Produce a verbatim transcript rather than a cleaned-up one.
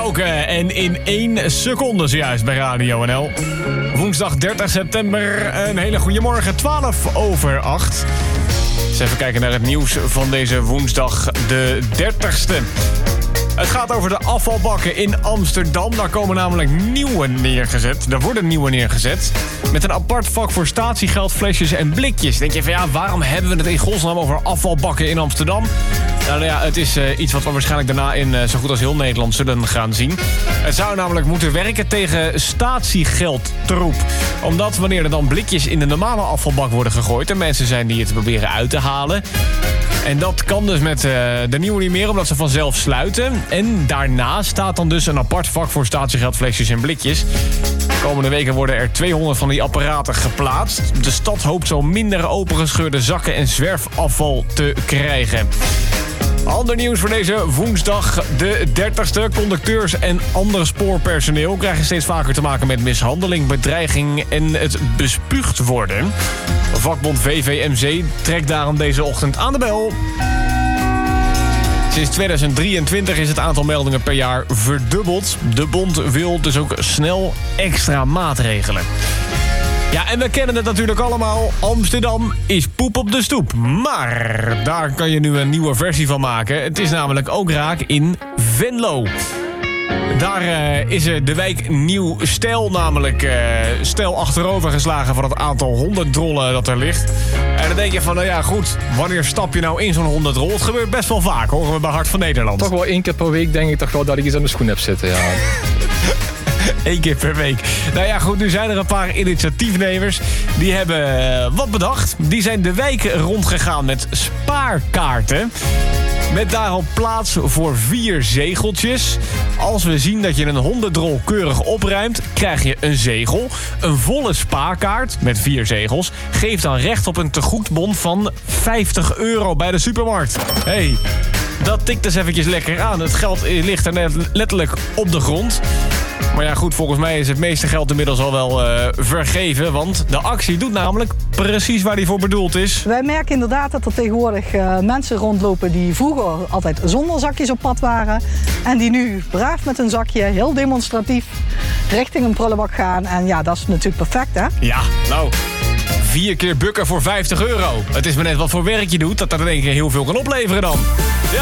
besproken. En in één seconde zojuist bij Radio N L. Woensdag dertig september. Een hele goede morgen. twaalf over acht. Eens even kijken naar het nieuws van deze woensdag de dertigste. Het gaat over de afvalbakken in Amsterdam. Daar komen namelijk nieuwe neergezet. Er worden nieuwe neergezet. Met een apart vak voor statiegeld, flesjes en blikjes. Dan denk je van ja, waarom hebben we het in godsnaam over afvalbakken in Amsterdam? Nou ja, het is uh, iets wat we waarschijnlijk daarna in uh, zo goed als heel Nederland zullen gaan zien. Het zou namelijk moeten werken tegen statiegeldtroep. Omdat wanneer er dan blikjes in de normale afvalbak worden gegooid... er mensen zijn die het proberen uit te halen... En dat kan dus met uh, de nieuwe niet meer, omdat ze vanzelf sluiten. En daarnaast staat dan dus een apart vak voor statiegeldflesjes en blikjes. De komende weken worden er tweehonderd van die apparaten geplaatst. De stad hoopt zo minder opengescheurde zakken en zwerfafval te krijgen. Ander nieuws voor deze woensdag de dertigste. Conducteurs en ander spoorpersoneel krijgen steeds vaker te maken met mishandeling, bedreiging en het bespuugd worden. Vakbond V V M C trekt daarom deze ochtend aan de bel. Sinds tweeduizend drieëntwintig is het aantal meldingen per jaar verdubbeld. De bond wil dus ook snel extra maatregelen. Ja, en we kennen het natuurlijk allemaal. Amsterdam is poep op de stoep. Maar daar kan je nu een nieuwe versie van maken. Het is namelijk ook raak in Venlo. Daar uh, is uh, de wijk Nieuw Stijl namelijk uh, stijl achterover geslagen van het aantal hondendrallen dat er ligt. En dan denk je van, nou ja, goed, wanneer stap je nou in zo'n hondendrall? Het gebeurt best wel vaak, horen we bij Hart van Nederland. Toch wel één keer per week denk ik toch wel dat ik iets aan de schoen heb zitten, ja. Eén keer per week. Nou ja, goed, nu zijn er een paar initiatiefnemers. Die hebben uh, wat bedacht. Die zijn de wijk rondgegaan met spaarkaarten. Met daarop plaats voor vier zegeltjes. Als we zien dat je een hondendrol keurig opruimt, krijg je een zegel. Een volle spaarkaart met vier zegels geeft dan recht op een tegoedbon van vijftig euro bij de supermarkt. Hey, dat tikt dus eventjes lekker aan. Het geld ligt er net letterlijk op de grond. Maar ja, goed, volgens mij is het meeste geld inmiddels al wel uh, vergeven. Want de actie doet namelijk precies waar die voor bedoeld is. Wij merken inderdaad dat er tegenwoordig uh, mensen rondlopen die vroeger altijd zonder zakjes op pad waren. En die nu braaf met een zakje, heel demonstratief, richting een prullenbak gaan. En ja, dat is natuurlijk perfect, hè? Ja, nou, vier keer bukken voor vijftig euro. Het is maar net wat voor werk je doet, dat dat in één keer heel veel kan opleveren dan. Ja.